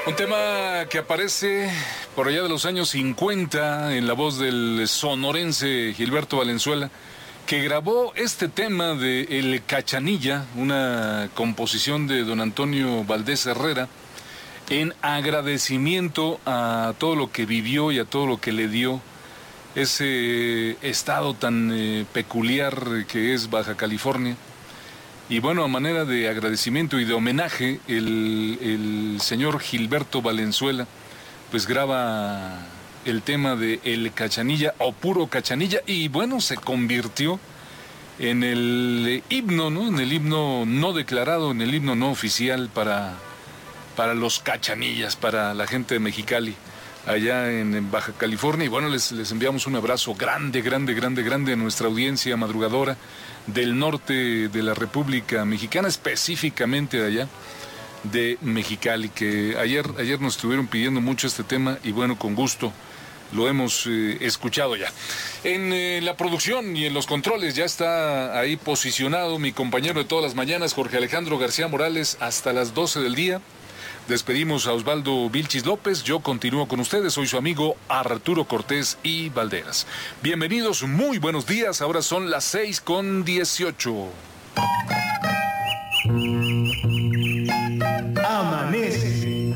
Un tema que aparece por allá de los años 50 en la voz del sonorense Gilberto Valenzuela, que grabó este tema de El Cachanilla, una composición de don Antonio Valdés Herrera, en agradecimiento a todo lo que vivió y a todo lo que le dio ese estado tan peculiar que es Baja California. Y bueno, a manera de agradecimiento y de homenaje, el señor Gilberto Valenzuela pues graba el tema de El Cachanilla o Puro Cachanilla, y bueno, se convirtió en el himno, ¿no? En el himno no declarado, en el himno no oficial para los cachanillas, para la gente de Mexicali, allá en Baja California. Y bueno, les enviamos un abrazo grande a nuestra audiencia madrugadora del norte de la República Mexicana, específicamente de allá de Mexicali, que ayer nos estuvieron pidiendo mucho este tema y bueno, con gusto lo hemos escuchado ya. En la producción y en los controles ya está ahí posicionado mi compañero de todas las mañanas, Jorge Alejandro García Morales, hasta las 12 del día. Despedimos a Osvaldo Vilchis López, yo continúo con ustedes, soy su amigo Arturo Cortés y Valderas. Bienvenidos, muy buenos días, ahora son las 6:18. Amanece.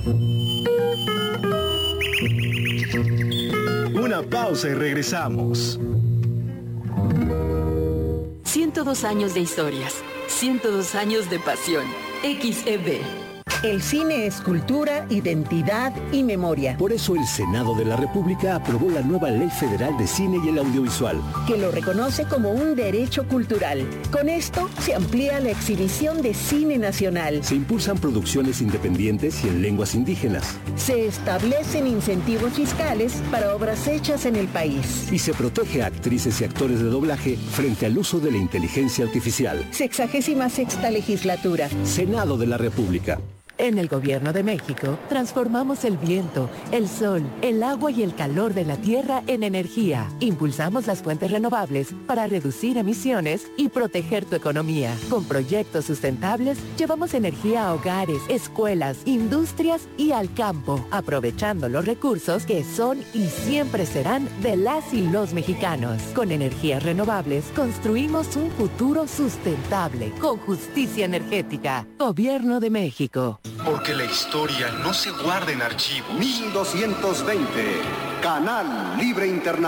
Una pausa y regresamos. 102 años de historias, 102 años de pasión. XEB. El cine es cultura, identidad y memoria. Por eso el Senado de la República aprobó la nueva Ley Federal de Cine y el Audiovisual, que lo reconoce como un derecho cultural. Con esto se amplía la exhibición de cine nacional. Se impulsan producciones independientes y en lenguas indígenas. Se establecen incentivos fiscales para obras hechas en el país. Y se protege a actrices y actores de doblaje frente al uso de la inteligencia artificial. 66ª legislatura. Senado de la República. En el Gobierno de México, transformamos el viento, el sol, el agua y el calor de la tierra en energía. Impulsamos las fuentes renovables para reducir emisiones y proteger tu economía. Con proyectos sustentables, llevamos energía a hogares, escuelas, industrias y al campo, aprovechando los recursos que son y siempre serán de las y los mexicanos. Con energías renovables, construimos un futuro sustentable, con justicia energética. Gobierno de México. Porque la historia no se guarda en archivos. 1220, Canal Libre Internacional.